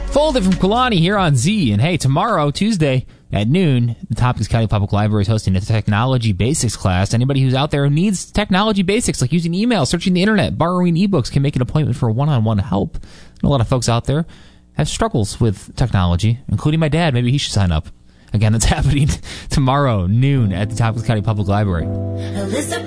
Folded from Kalani here on Z. And hey, tomorrow, Tuesday at noon, the Tompkins County Public Library is hosting a technology basics class. Anybody who's out there who needs technology basics, like using email, searching the internet, borrowing ebooks, can make an appointment for one-on-one help. And a lot of folks out there have struggles with technology, including my dad. Maybe he should sign up. Again, that's happening tomorrow, noon, at the Tompkins County Public Library.